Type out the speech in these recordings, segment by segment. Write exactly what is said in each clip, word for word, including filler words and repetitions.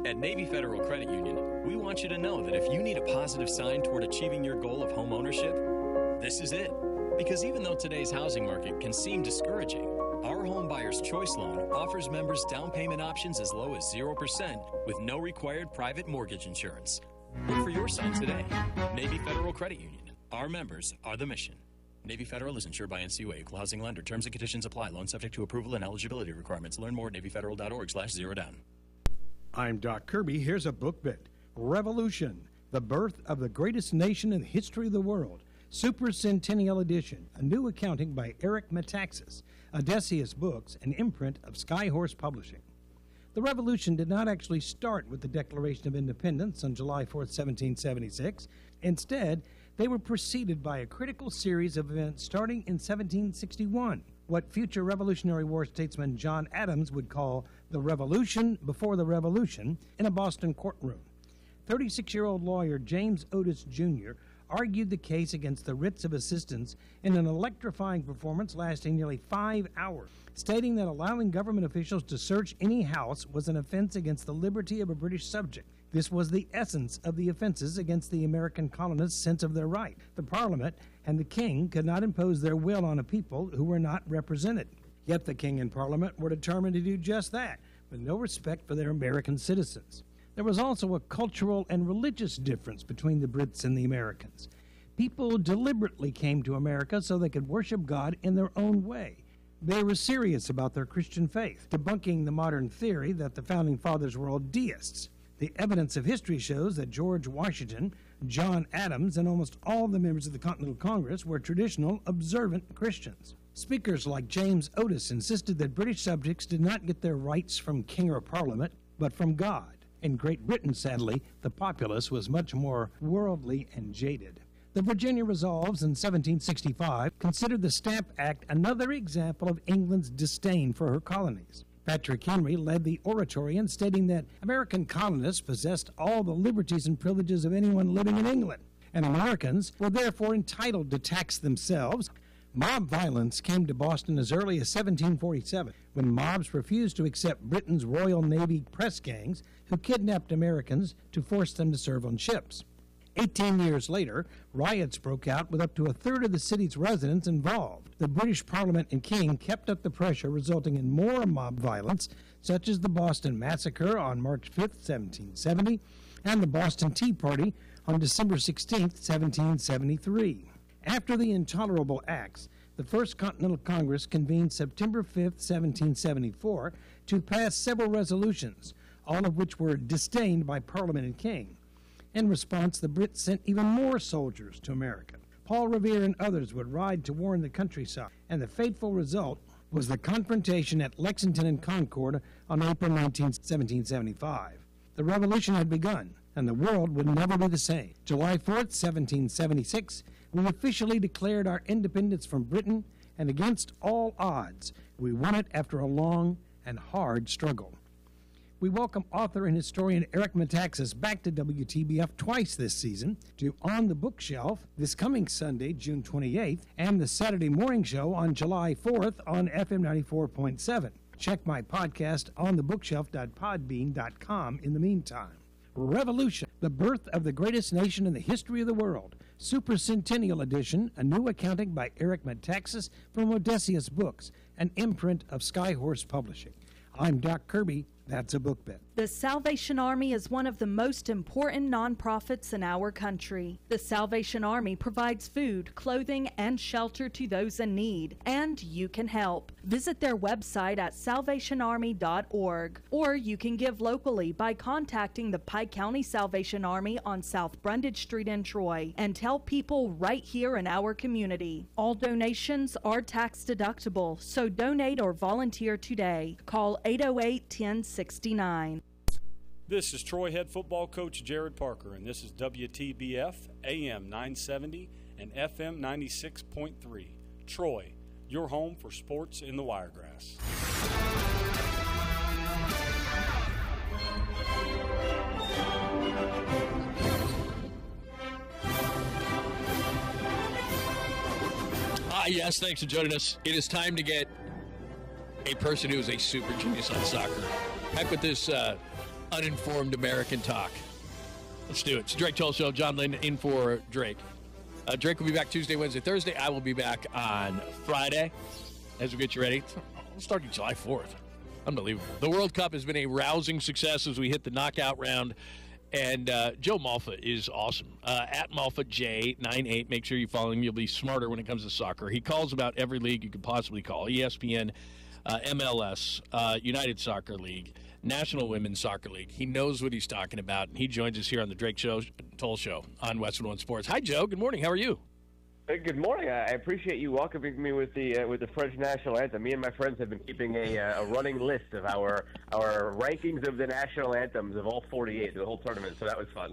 At Navy Federal Credit Union, we want you to know that if you need a positive sign toward achieving your goal of home ownership, this is it. Because even though today's housing market can seem discouraging, our Home Buyer's Choice Loan offers members down payment options as low as zero percent with no required private mortgage insurance. Look for your sign today. Navy Federal Credit Union. Our members are the mission. Navy Federal is insured by N C U A, Equal Housing Lender. Terms and conditions apply. Loan subject to approval and eligibility requirements. Learn more at navy federal dot org slash zero down. I'm Doc Kirby. Here's a book bit. Revolution, the birth of the greatest nation in the history of the world. Supercentennial Edition, a new accounting by Eric Metaxas, Odysseus Books, an imprint of Skyhorse Publishing. The revolution did not actually start with the Declaration of Independence on July fourth, seventeen seventy-six. Instead, they were preceded by a critical series of events starting in seventeen sixty-one, what future Revolutionary War statesman John Adams would call the Revolution before the Revolution in a Boston courtroom. thirty-six-year-old lawyer James Otis Junior argued the case against the writs of assistance in an electrifying performance lasting nearly five hours, stating that allowing government officials to search any house was an offense against the liberty of a British subject. This was the essence of the offenses against the American colonists' sense of their right. The Parliament and the King could not impose their will on a people who were not represented. Yet the King and Parliament were determined to do just that, with no respect for their American citizens. There was also a cultural and religious difference between the Brits and the Americans. People deliberately came to America so they could worship God in their own way. They were serious about their Christian faith, debunking the modern theory that the Founding Fathers were all deists. The evidence of history shows that George Washington, John Adams, and almost all the members of the Continental Congress were traditional, observant Christians. Speakers like James Otis insisted that British subjects did not get their rights from king or parliament, but from God. In Great Britain, sadly, the populace was much more worldly and jaded. The Virginia Resolves in seventeen sixty-five considered the Stamp Act another example of England's disdain for her colonies. Patrick Henry led the Oratorian, stating that American colonists possessed all the liberties and privileges of anyone living in England, and Americans were therefore entitled to tax themselves. Mob violence came to Boston as early as seventeen forty-seven, when mobs refused to accept Britain's Royal Navy press gangs who kidnapped Americans to force them to serve on ships. Eighteen years later, riots broke out with up to a third of the city's residents involved. The British Parliament and King kept up the pressure, resulting in more mob violence, such as the Boston Massacre on March fifth, seventeen seventy, and the Boston Tea Party on December sixteenth, seventeen seventy-three. After the Intolerable Acts, the First Continental Congress convened September fifth, seventeen seventy-four, to pass several resolutions, all of which were disdained by Parliament and King. In response, the Brits sent even more soldiers to America. Paul Revere and others would ride to warn the countryside, and the fateful result was the confrontation at Lexington and Concord on April nineteenth, seventeen seventy-five. The revolution had begun, and the world would never be the same. July fourth, seventeen seventy-six, we officially declared our independence from Britain, and against all odds, we won it after a long and hard struggle. We welcome author and historian Eric Metaxas back to W T B F twice this season, to On the Bookshelf this coming Sunday, June twenty-eighth, and the Saturday morning show on July fourth on F M ninety-four point seven. Check my podcast on the bookshelf dot podbean dot com in the meantime. Revolution, the birth of the greatest nation in the history of the world. Supercentennial Edition, a new accounting by Eric Metaxas from Odysseus Books, an imprint of Skyhorse Publishing. I'm Doc Kirby. That's a book bit. The Salvation Army is one of the most important nonprofits in our country. The Salvation Army provides food, clothing, and shelter to those in need, and you can help. Visit their website at salvation army dot org, or you can give locally by contacting the Pike County Salvation Army on South Brundage Street in Troy, and tell people right here in our community. All donations are tax deductible, so donate or volunteer today. Call eight oh eight, ten sixty-nine. This is Troy head football coach Jared Parker, and this is W T B F A M nine seventy and F M ninety-six point three. Troy, your home for sports in the Wiregrass. Ah, yes, thanks for joining us. It is time to get a person who is a super genius on soccer. Back with this uh, uninformed American talk. Let's do it. It's the Drake Toll Show. John Lynn in for Drake. Uh, Drake will be back Tuesday, Wednesday, Thursday. I will be back on Friday as we get you ready. It's starting July fourth. Unbelievable. The World Cup has been a rousing success as we hit the knockout round. And uh, Joe Malfa is awesome. Uh, at Malfa J ninety-eight. Make sure you follow him. You'll be smarter when it comes to soccer. He calls about every league you could possibly call. E S P N, uh, M L S, uh, United Soccer League, National Women's Soccer League. He knows what he's talking about. And he joins us here on the Drake Show, Toll Show on Westwood One Sports. Hi, Joe. Good morning. How are you? Good morning. I appreciate you welcoming me with the uh, with the French national anthem. Me and my friends have been keeping a, uh, a running list of our our rankings of the national anthems of all forty-eight, the whole tournament. So that was fun.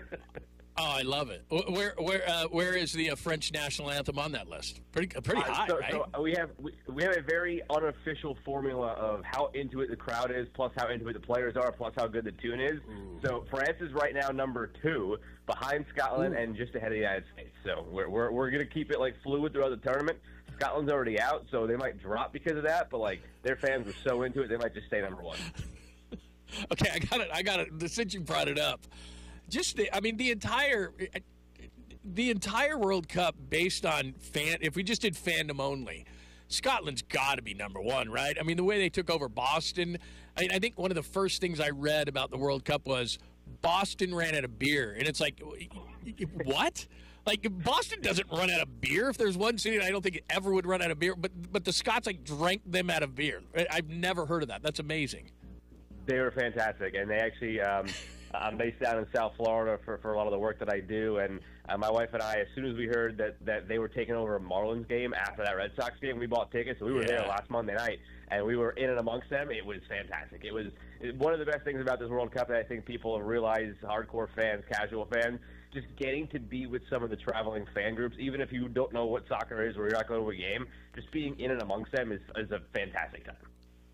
Oh, I love it. Where where uh, where is the uh, French national anthem on that list? Pretty pretty high, uh, so, right? So we have we, we have a very unofficial formula of how into it the crowd is, plus how into it the players are, plus how good the tune is. Ooh. So France is right now number two, behind Scotland Ooh. and just ahead of the United States. So we're we're we're gonna keep it like fluid throughout the tournament. Scotland's already out, so they might drop because of that. But like their fans were so into it, they might just stay number one. Okay, I got it. I got it. Since you brought it up. Just, the, I mean, the entire, the entire World Cup based on fan. If we just did fandom only, Scotland's got to be number one, right? I mean, the way they took over Boston. I mean, I think one of the first things I read about the World Cup was Boston ran out of beer, and it's like, what? Like Boston doesn't run out of beer. If there's one city, I don't think it ever would run out of beer. But but the Scots like drank them out of beer. I've never heard of that. That's amazing. They were fantastic, and they actually. Um, I'm based down in South Florida for, for a lot of the work that I do, and uh, my wife and I, as soon as we heard that, that they were taking over a Marlins game after that Red Sox game, we bought tickets. So we were yeah. there last Monday night, and we were in and amongst them. It was fantastic. It was it, one of the best things about this World Cup that I think people have realized, hardcore fans, casual fans, just getting to be with some of the traveling fan groups, even if you don't know what soccer is or you're not going to a game, just being in and amongst them is, is a fantastic time.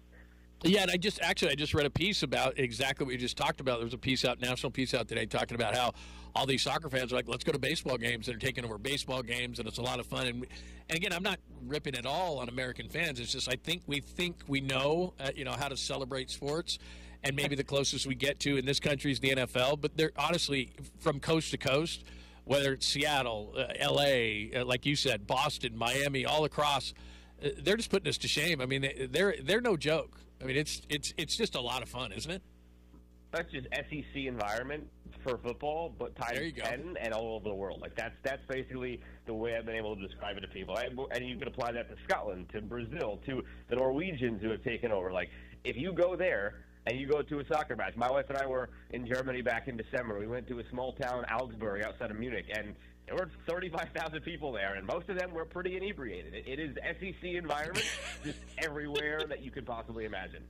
Yeah, and I just actually I just read a piece about exactly what you just talked about. There was a piece out, national piece out today, talking about how all these soccer fans are like, let's go to baseball games. They're taking over baseball games, and it's a lot of fun. And, and again, I'm not ripping at all on American fans. It's just I think we think we know, uh, you know, how to celebrate sports, and maybe the closest we get to in this country is the N F L. But they're honestly from coast to coast, whether it's Seattle, uh, L A, uh, like you said, Boston, Miami, all across, uh, they're just putting us to shame. I mean, they, they're they're no joke. I mean, it's it's it's just a lot of fun, isn't it? That's just S E C environment for football, but times ten and all over the world. Like that's that's basically the way I've been able to describe it to people. And you can apply that to Scotland, to Brazil, to the Norwegians who have taken over. Like if you go there and you go to a soccer match. My wife and I were in Germany back in December. We went to a small town, Augsburg, outside of Munich, and there were thirty-five thousand people there, and most of them were pretty inebriated. It, it is S E C environment just everywhere that you could possibly imagine.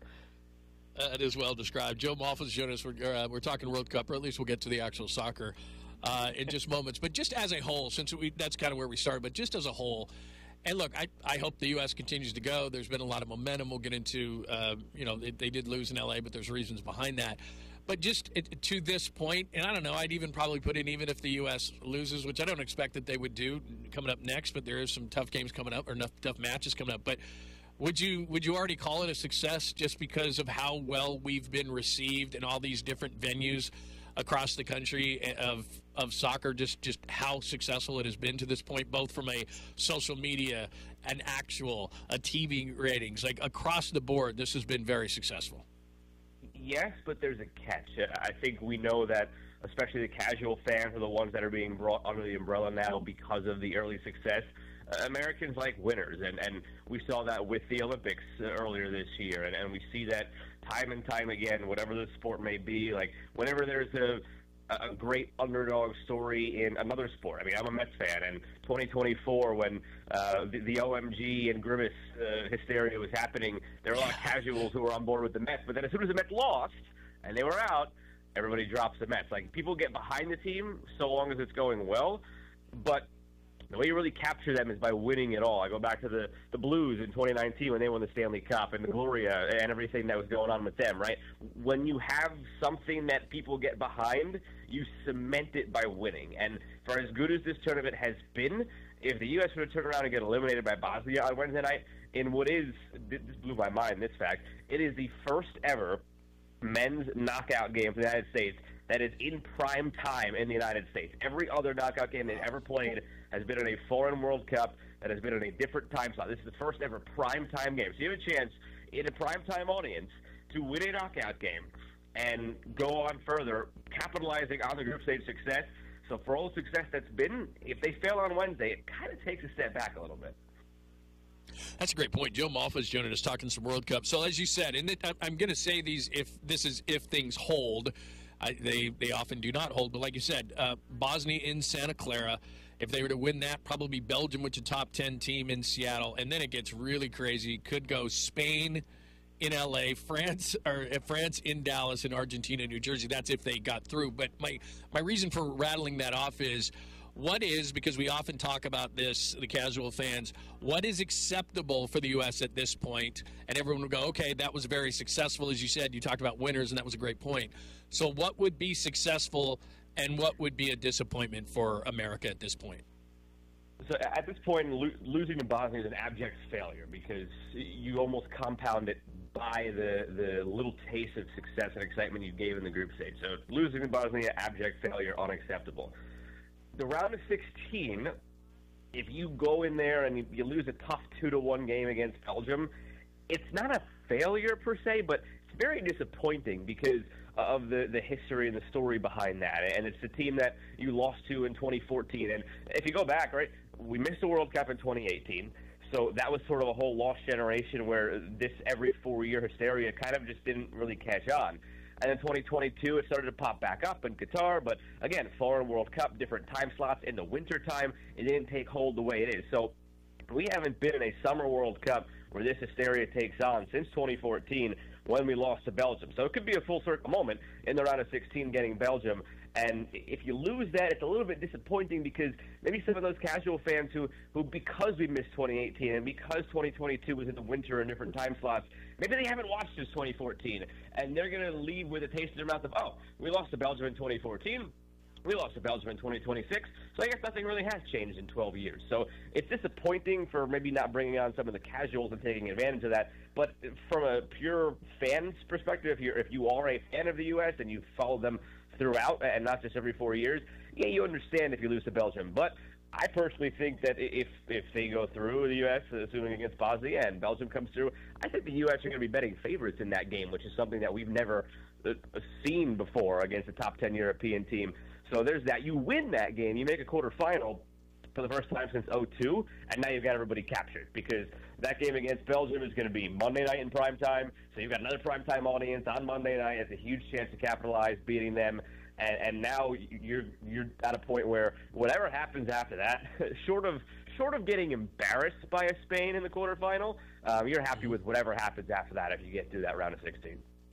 Uh, it is well described. Joe Malfa's joining us. We're, uh, we're talking World Cup, or at least we'll get to the actual soccer uh, in just moments. But just as a whole, since we, that's kind of where we started, but just as a whole, and look, I, I hope the U S continues to go. There's been a lot of momentum. We'll get into, uh, you know, they, they did lose in L A, but there's reasons behind that. But just it, to this point, and I don't know, I'd even probably put in even if the U S loses, which I don't expect that they would do coming up next, but there is some tough games coming up, or enough tough matches coming up. But would you would you already call it a success just because of how well we've been received in all these different venues across the country of of soccer, just, just how successful it has been to this point, both from a social media and actual a T V ratings, like across the board, this has been very successful. Yes, but there's a catch. I think we know that especially the casual fans are the ones that are being brought under the umbrella now because of the early success. Uh, Americans like winners, and, and we saw that with the Olympics uh, earlier this year, and, and we see that time and time again, whatever the sport may be. Like, whenever there's a a great underdog story in another sport. I mean, I'm a Mets fan, and twenty twenty-four, when uh, the, the O M G and Grimace uh, hysteria was happening, there were a lot of casuals who were on board with the Mets. But then as soon as the Mets lost and they were out, everybody drops the Mets. Like, people get behind the team so long as it's going well, but the way you really capture them is by winning it all. I go back to the, the Blues in twenty nineteen when they won the Stanley Cup, and the Gloria and everything that was going on with them, right? When you have something that people get behind, you cement it by winning. And for as good as this tournament has been, if the U S were to turn around and get eliminated by Bosnia on Wednesday night, in what is, this blew my mind, this fact, it is the first ever men's knockout game for the United States that is in prime time in the United States. Every other knockout game they've ever played has been in a foreign World Cup that has been in a different time slot. This is the first ever prime time game. So you have a chance in a prime time audience to win a knockout game and go on further, capitalizing on the group stage success. So for all the success that's been, if they fail on Wednesday, it kind of takes a step back a little bit. That's a great point. Joe Malfa's joining us talking some World Cup. So as you said, and I'm going to say these if this is if things hold. I, they they often do not hold, but like you said, uh, Bosnia in Santa Clara. If they were to win that, probably Belgium, which is a top ten team in Seattle, and then it gets really crazy. Could go Spain in L A, France or uh, France in Dallas, and Argentina, New Jersey. That's if they got through. But my my reason for rattling that off is, what is, because we often talk about this, the casual fans, what is acceptable for the U S at this point? And everyone will go, okay, that was very successful. As you said, you talked about winners, and that was a great point. So what would be successful and what would be a disappointment for America at this point? So at this point, lo- losing to Bosnia is an abject failure because you almost compound it by the, the little taste of success and excitement you gave in the group stage. So losing to Bosnia, abject failure, unacceptable. The round of sixteen, if you go in there and you, you lose a tough two to one game against Belgium, it's not a failure per se, but it's very disappointing because of the, the history and the story behind that. And it's the team that you lost to in twenty fourteen. And if you go back, right, we missed the World Cup in twenty eighteen. So that was sort of a whole lost generation where this every four-year hysteria kind of just didn't really catch on. And then twenty twenty-two, it started to pop back up in Qatar. But again, foreign World Cup, different time slots in the wintertime. It didn't take hold the way it is. So we haven't been in a summer World Cup where this hysteria takes on since twenty fourteen when we lost to Belgium. So it could be a full circle moment in the round of sixteen getting Belgium. And if you lose that, it's a little bit disappointing because maybe some of those casual fans who, who because we missed twenty eighteen and because twenty twenty-two was in the winter and different time slots, maybe they haven't watched since twenty fourteen. And they're going to leave with a taste in their mouth of, oh, we lost to Belgium in twenty fourteen. We lost to Belgium in twenty twenty-six, so I guess nothing really has changed in twelve years. So it's disappointing for maybe not bringing on some of the casuals and taking advantage of that. But from a pure fan's perspective, if, you're, if you are a fan of the U S and you follow them throughout and not just every four years, yeah, you understand if you lose to Belgium. But I personally think that if if they go through the U S, assuming against Bosnia, and Belgium comes through, I think the U S are going to be betting favorites in that game, which is something that we've never uh, seen before against a top ten European team. So there's that. You win that game, you make a quarterfinal for the first time since oh two, and now you've got everybody captured because that game against Belgium is going to be Monday night in prime time. So you've got another prime time audience on Monday night. It's a huge chance to capitalize, beating them. And, and now you're you're at a point where whatever happens after that, short of short of getting embarrassed by a Spain in the quarterfinal, um, you're happy with whatever happens after that if you get through that round of sixteen.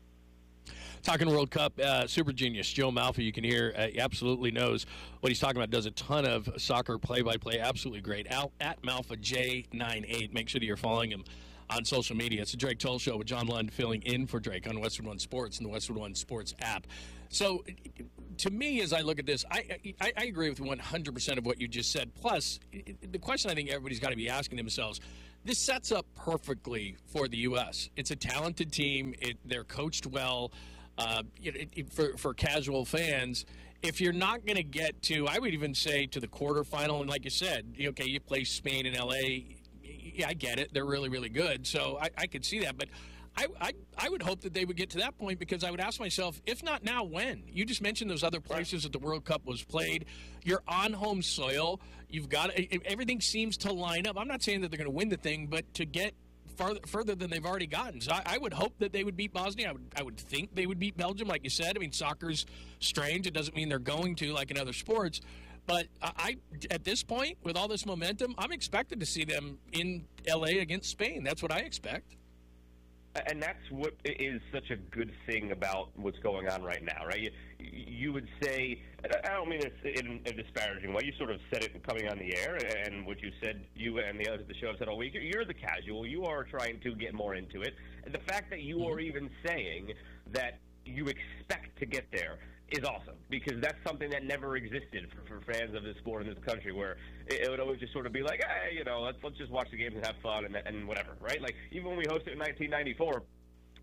Talking World Cup, uh, super genius Joe Malfa, you can hear, uh, he absolutely knows what he's talking about, does a ton of soccer play-by-play, absolutely great. Out at Malfa J ninety-eight, make sure that you're following him on social media. It's the Drake Toll Show with John Lund filling in for Drake on Westwood One Sports and the Westwood One Sports app. So, to me, as I look at this, I, I, I agree with one hundred percent of what you just said. Plus, the question I think everybody's got to be asking themselves, this sets up perfectly for the U S. It's a talented team. It, they're coached well. Uh, it, it, for, for casual fans, if you're not going to get to, I would even say to the quarterfinal, and like you said, okay, you play Spain and L A, yeah, I get it. They're really, really good. So I, I could see that. But I, I I would hope that they would get to that point because I would ask myself, if not now, when? You just mentioned those other places that the World Cup was played. You're on home soil. You've got everything seems to line up. I'm not saying that they're going to win the thing, but to get farther, further than they've already gotten. So I, I would hope that they would beat Bosnia. I would, I would think they would beat Belgium, like you said. I mean, soccer's strange. It doesn't mean they're going to, like in other sports. But I, at this point, with all this momentum, I'm expected to see them in L A against Spain. That's what I expect. And that's what is such a good thing about what's going on right now, right? You, you would say, I don't mean this in a disparaging way, you sort of said it coming on the air, and what you said, you and the others at the show have said all week, you're the casual, you are trying to get more into it. And the fact that you are even saying that you expect to get there is awesome, because that's something that never existed for, for fans of this sport in this country, where it, it would always just sort of be like, hey, you know, let's let's just watch the games and have fun and and whatever, right? Like, even when we hosted in nineteen ninety-four,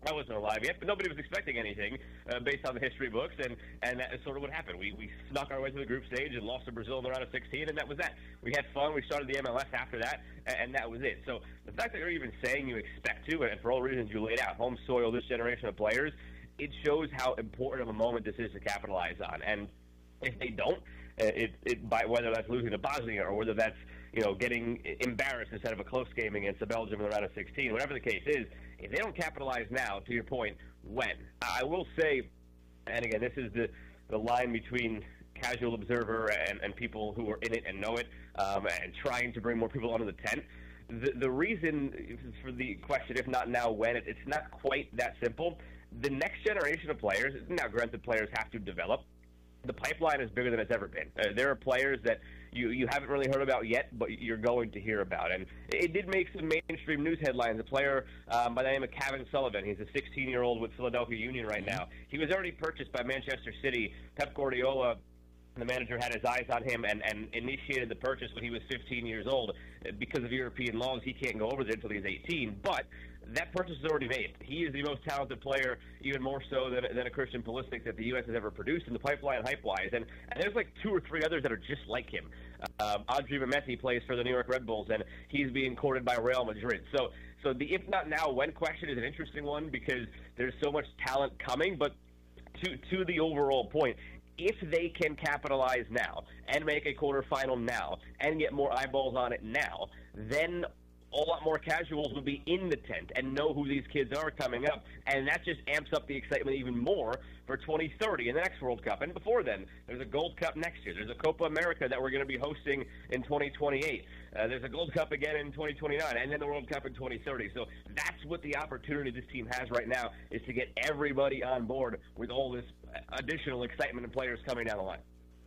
I wasn't alive yet, but nobody was expecting anything uh, based on the history books, and, and that is sort of what happened. We we snuck our way to the group stage and lost to Brazil in the round of sixteen, and that was that. We had fun. We started the M L S after that, and, and that was it. So the fact that you're even saying you expect to, and for all reasons you laid out, home soil, this generation of players, it shows how important of a moment this is to capitalize on. And if they don't, it, it by whether that's losing to Bosnia or whether that's you know getting embarrassed instead of a close game against Belgium in the round of sixteen, whatever the case is, if they don't capitalize now, to your point, when? I will say, and again, this is the, the line between casual observer and, and people who are in it and know it, um, and trying to bring more people onto the tent. The, the reason for the question, if not now, when, it, it's not quite that simple. The next generation of players, now granted players have to develop, the pipeline is bigger than it's ever been. Uh, there are players that you, you haven't really heard about yet, but you're going to hear about. And it did make some mainstream news headlines. A player um, by the name of Kevin Sullivan, he's a sixteen-year-old with Philadelphia Union right now. He was already purchased by Manchester City. Pep Guardiola, the manager, had his eyes on him and, and initiated the purchase when he was fifteen years old. Because of European laws, he can't go over there until he's eighteen. But that purchase is already made. He is the most talented player, even more so than, than a Christian Pulisic that the U S has ever produced in the pipeline hype-wise. And, and there's like two or three others that are just like him. Um, Andrei Messi plays for the New York Red Bulls, and he's being courted by Real Madrid. So, so the if not now, when question is an interesting one because there's so much talent coming. But to to the overall point, if they can capitalize now and make a quarterfinal now and get more eyeballs on it now, then a lot more casuals will be in the tent and know who these kids are coming up, and that just amps up the excitement even more for twenty thirty in the next World Cup. And before then, there's a Gold Cup next year. There's a Copa America that we're going to be hosting in twenty twenty-eight. Uh, there's a Gold Cup again in twenty twenty-nine, and then the World Cup in twenty thirty. So that's what the opportunity this team has right now, is to get everybody on board with all this additional excitement and players coming down the line.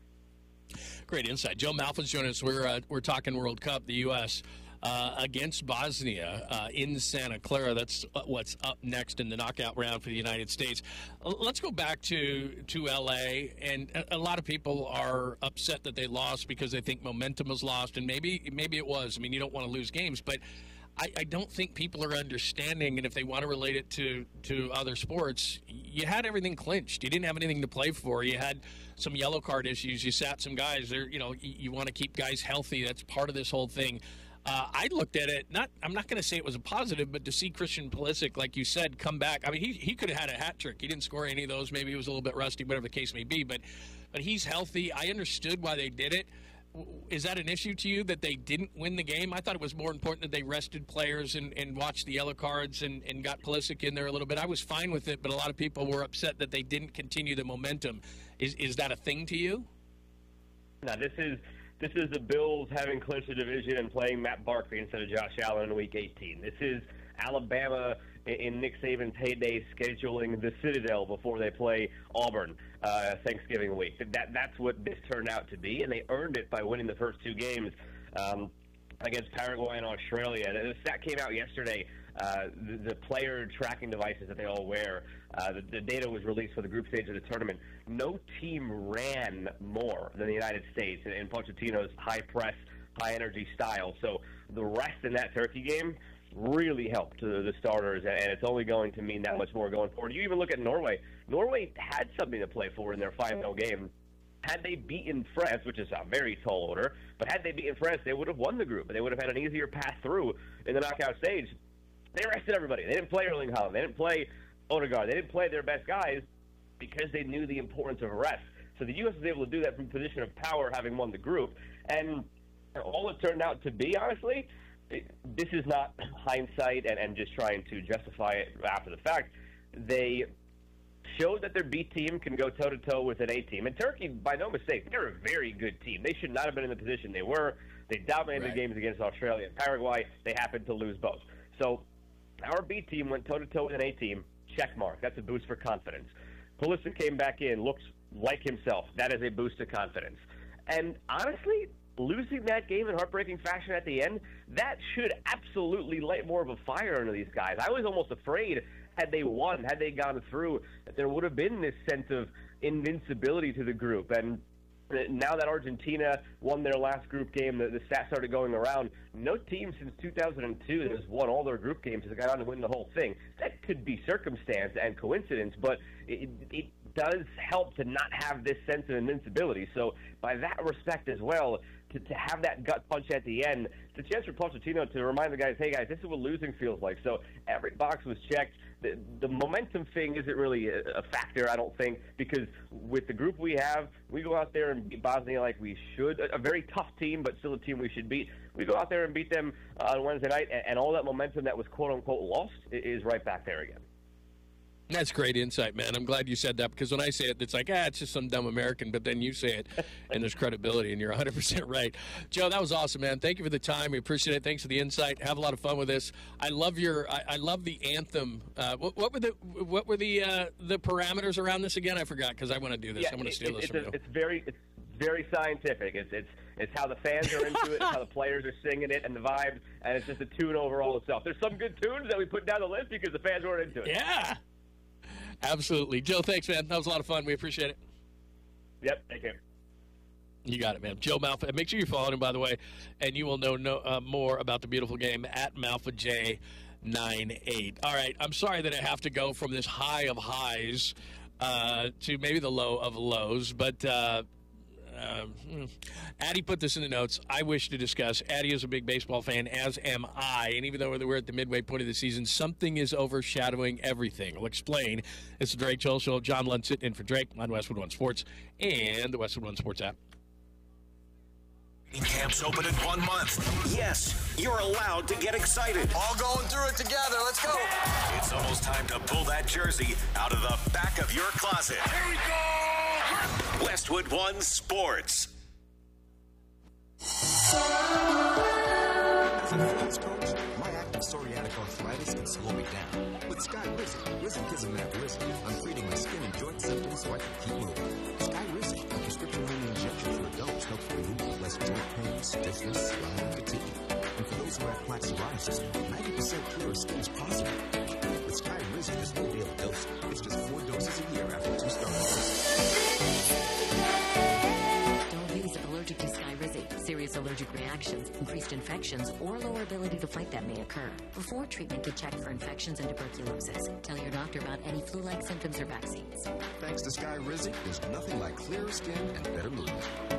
Great insight. Joe Malfin's joining us. We're, uh, we're talking World Cup, the U S Uh, against Bosnia uh, in Santa Clara. That's what's up next in the knockout round for the United States. Uh, let's go back to, to L A, and a, a lot of people are upset that they lost because they think momentum was lost, and maybe maybe it was. I mean, you don't want to lose games, but I, I don't think people are understanding, and if they want to relate it to, to other sports, you had everything clinched. You didn't have anything to play for. You had some yellow card issues. You sat some guys there. You know, you, you want to keep guys healthy. That's part of this whole thing. Uh, I looked at it, not. I'm not going to say it was a positive, but to see Christian Pulisic, like you said, come back. I mean, he he could have had a hat trick. He didn't score any of those. Maybe he was a little bit rusty, whatever the case may be. But but he's healthy. I understood why they did it. Is that an issue to you that they didn't win the game? I thought it was more important that they rested players and, and watched the yellow cards and, and got Pulisic in there a little bit. I was fine with it, but a lot of people were upset that they didn't continue the momentum. Is is that a thing to you? No, this is... This is the Bills having clinched the division and playing Matt Barkley instead of Josh Allen in Week eighteen. This is Alabama in Nick Saban's heyday scheduling the Citadel before they play Auburn uh, Thanksgiving week. That That's what this turned out to be, and they earned it by winning the first two games um, against Paraguay and Australia. The stat came out yesterday. Uh, the, the player tracking devices that they all wear, uh, the, the data was released for the group stage of the tournament. No team ran more than the United States in, in Pochettino's high-press, high-energy style. So the rest in that Turkey game really helped the, the starters, and it's only going to mean that much more going forward. You even look at Norway. Norway had something to play for in their final game. Had they beaten France, which is a very tall order, but had they beaten France, they would have won the group. They would have had an easier path through in the knockout stage. They rested everybody. They didn't play Erling Haaland. They didn't play Odegaard. They didn't play their best guys because they knew the importance of rest. So the U S was able to do that from a position of power, having won the group. And all it turned out to be, honestly, it, this is not hindsight and, and just trying to justify it after the fact. They showed that their B team can go toe-to-toe with an A team. And Turkey, by no mistake, they're a very good team. They should not have been in the position they were. They dominated right. the games against Australia and Paraguay. They happened to lose both. So our B team went toe-to-toe with an A team. Check mark. That's a boost for confidence. Pulisic came back in, looks like himself. That is a boost to confidence. And honestly, losing that game in heartbreaking fashion at the end, that should absolutely light more of a fire under these guys. I was almost afraid, had they won, had they gone through, that there would have been this sense of invincibility to the group. And now that Argentina won their last group game, the, the stats started going around. No team since two thousand two that has won all their group games has gone on to win the whole thing. That could be circumstance and coincidence, but it, it does help to not have this sense of invincibility. So by that respect as well, to, to have that gut punch at the end, it's a chance for Pochettino to remind the guys, hey guys, this is what losing feels like. So every box was checked. The, the momentum thing isn't really a, a factor, I don't think, because with the group we have, we go out there and beat Bosnia like we should. A, a very tough team, but still a team we should beat. We go out there and beat them uh, on Wednesday night, and, and all that momentum that was quote-unquote lost is right back there again. That's great insight, man. I'm glad you said that, because when I say it, it's like, ah, it's just some dumb American, but then you say it, and there's credibility, and you're one hundred percent right. Joe, that was awesome, man. Thank you for the time. We appreciate it. Thanks for the insight. Have a lot of fun with this. I love your, I, I love the anthem. Uh, what, what were the, what were the, uh, the parameters around this again? I forgot, because I want to do this. Yeah, I want to steal it, this it's from a, you. It's very, it's very scientific. It's, it's, it's how the fans are into it, it's how the players are singing it, and the vibes, and it's just the tune overall itself. There's some good tunes that we put down the list because the fans weren't into it. Yeah. Absolutely. Joe, thanks, man. That was a lot of fun. We appreciate it. Yep, take care. You got it, man. Joe Malfa. Make sure you follow him, by the way, and you will know no, uh, more about the beautiful game at Malfa J ninety-eight. All right. I'm sorry that I have to go from this high of highs uh, to maybe the low of lows, but uh, Um, Addie put this in the notes. I wish to discuss. Addie is a big baseball fan, as am I. And even though we're at the midway point of the season, something is overshadowing everything. I'll explain. It's the Drake Joel Show. John Lund sitting in for Drake on Westwood One Sports and the Westwood One Sports app. Camps open in one month. Yes, you're allowed to get excited. All going through it together. Let's go. It's almost time to pull that jersey out of the back of your closet. Here we go. Westwood One Sports. As a fitness coach, my active psoriatic arthritis can slow me down. With Sky Risen, Risankizumab Risen, I'm treating my skin and joint symptoms so I can keep moving. Sky Risen, a prescription-only injection for adults, helps remove less joint pain, stiffness, swelling, and fatigue. And for those who have plaque psoriasis, ninety percent clearer skin is possible. With Sky Risen, there's no daily dosing. It's just four doses a year after two starts. Don't use if allergic to Sky Risen. Serious allergic reactions, increased infections, or lower ability to fight that may occur. Before treatment, get checked for infections and tuberculosis. Tell your doctor about any flu-like symptoms or vaccines. Thanks to Sky Risen, there's nothing like clearer skin and better mood.